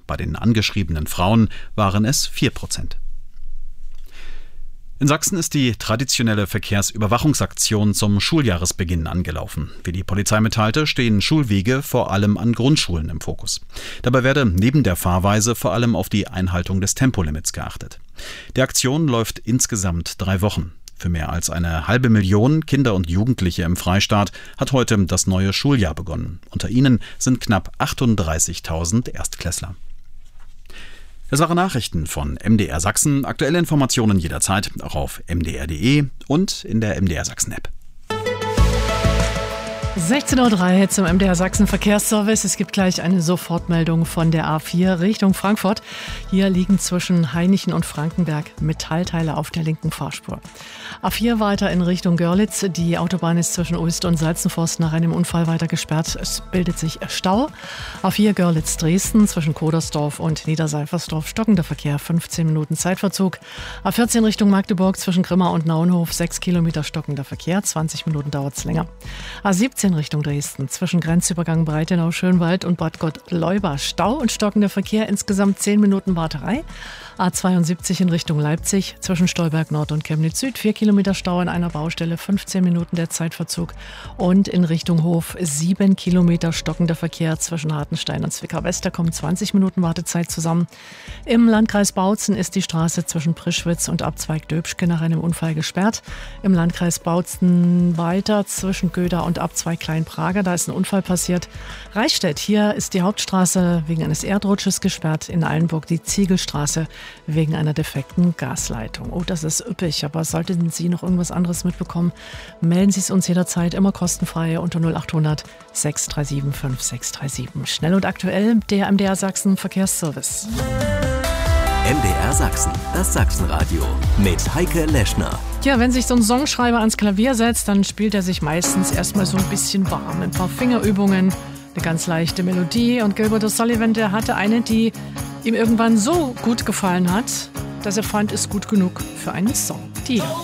Bei den angeschriebenen Frauen waren es 4%. In Sachsen ist die traditionelle Verkehrsüberwachungsaktion zum Schuljahresbeginn angelaufen. Wie die Polizei mitteilte, stehen Schulwege vor allem an Grundschulen im Fokus. Dabei werde neben der Fahrweise vor allem auf die Einhaltung des Tempolimits geachtet. Die Aktion läuft insgesamt 3 Wochen. Für mehr als 500.000 Kinder und Jugendliche im Freistaat hat heute das neue Schuljahr begonnen. Unter ihnen sind knapp 38.000 Erstklässler. Das waren Nachrichten von MDR Sachsen. Aktuelle Informationen jederzeit auch auf mdr.de und in der MDR Sachsen App. 16:03 Uhr zum MDR Sachsen Verkehrsservice. Es gibt gleich eine Sofortmeldung von der A4 Richtung Frankfurt. Hier liegen zwischen Hainichen und Frankenberg Metallteile auf der linken Fahrspur. A4 weiter in Richtung Görlitz. Die Autobahn ist zwischen Ulst und Salzenforst nach einem Unfall weiter gesperrt. Es bildet sich Stau. A4 Görlitz-Dresden zwischen Kodersdorf und Niederseifersdorf stockender Verkehr, 15 Minuten Zeitverzug. A14 Richtung Magdeburg zwischen Grimma und Naunhof 6 Kilometer stockender Verkehr, 20 Minuten dauert es länger. A17 Richtung Dresden zwischen Grenzübergang Breitenau-Schönwald und Bad Gottleuba Stau und stockender Verkehr, insgesamt 10 Minuten Warterei. A72 in Richtung Leipzig zwischen Stolberg Nord und Chemnitz Süd 4 Kilometer Stau an einer Baustelle, 15 Minuten der Zeitverzug. Und in Richtung Hof 7 Kilometer stockender Verkehr zwischen Hartenstein und Zwickau West, da kommen 20 Minuten Wartezeit zusammen. Im Landkreis Bautzen ist die Straße zwischen Prischwitz und Abzweig Döbschke nach einem Unfall gesperrt. Im Landkreis Bautzen weiter zwischen Göda und Abzweig Kleinprager, da ist ein Unfall passiert. Reichstätt, hier ist die Hauptstraße wegen eines Erdrutsches gesperrt. In Eilenburg die Ziegelstraße wegen einer defekten Gasleitung. Oh, das ist üppig, aber sollten Sie noch irgendwas anderes mitbekommen, melden Sie es uns jederzeit, immer kostenfrei unter 0800 637 5637. Schnell und aktuell, der MDR Sachsen Verkehrsservice. MDR Sachsen, das Sachsenradio mit Heike Leschner. Ja, wenn sich so ein Songschreiber ans Klavier setzt, dann spielt er sich meistens erstmal so ein bisschen warm. Ein paar Fingerübungen, eine ganz leichte Melodie. Und Gilbert O'Sullivan, der hatte eine, die ihm irgendwann so gut gefallen hat, dass er fand, ist gut genug für einen Song. Die hier.